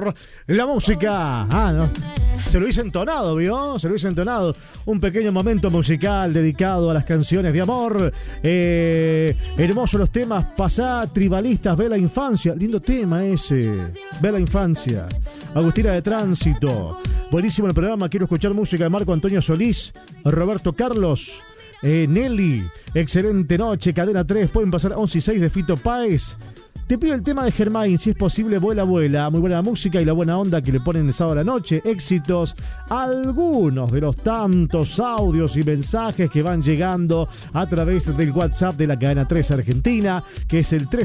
amor, la música. No. Se lo hice entonado, ¿vio? Se lo hice entonado. Un pequeño momento musical dedicado a las canciones de amor. Hermosos los temas. Pasá, Tribalistas, Ve la Infancia. Lindo tema ese. Ve la Infancia. Agustina de Tránsito. Buenísimo el programa. Quiero escuchar música de Marco Antonio Solís, Roberto Carlos, Nelly. Excelente noche. Cadena 3. Pueden pasar 11 y 6 de Fito Páez. Te pido el tema de Germain, si es posible, Vuela, Vuela. Muy buena música y la buena onda que le ponen el sábado a la noche. Éxitos, algunos de los tantos audios y mensajes que van llegando a través del WhatsApp de la Cadena 3 Argentina, que es el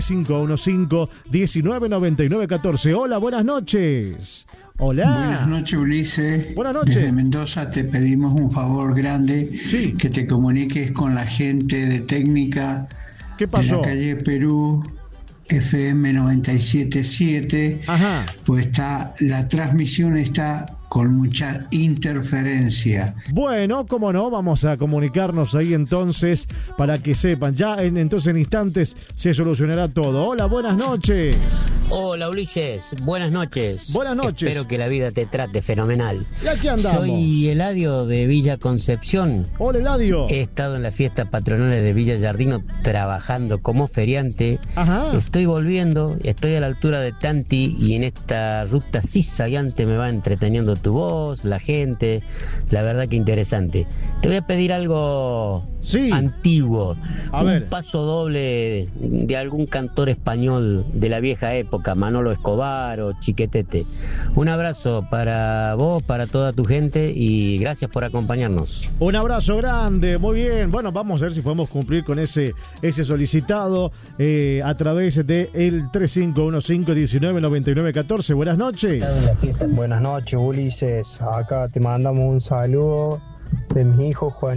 3515-199914. Hola, buenas noches. Hola. Buenas noches, Ulises. Buenas noches. Desde Mendoza te pedimos un favor grande, sí, que te comuniques con la gente de técnica. ¿Qué pasó? De la calle Perú, FM 97.7. Ajá. Pues la transmisión está con mucha interferencia. Bueno, cómo no, vamos a comunicarnos ahí entonces para que sepan. Ya entonces en instantes se solucionará todo. Hola, buenas noches. Hola, Ulises, buenas noches. Buenas noches. Espero que la vida te trate fenomenal. Y aquí andamos. Soy Eladio de Villa Concepción. Hola, Eladio. He estado en las fiestas patronales de Villa Jardino trabajando como feriante. Ajá. Estoy volviendo, estoy a la altura de Tanti y en esta ruta zigzagueante me va entreteniendo tu voz, la gente, la verdad que interesante. Te voy a pedir algo antiguo, un paso doble de algún cantor español de la vieja época, Manolo Escobar o Chiquetete. Un abrazo para vos, para toda tu gente y gracias por acompañarnos. Un abrazo grande, muy bien. Bueno, vamos a ver si podemos cumplir con ese solicitado a través de el 3515-199914. Buenas noches. Buenas noches, Ulises. Acá te mandamos un saludo de mis hijos Juan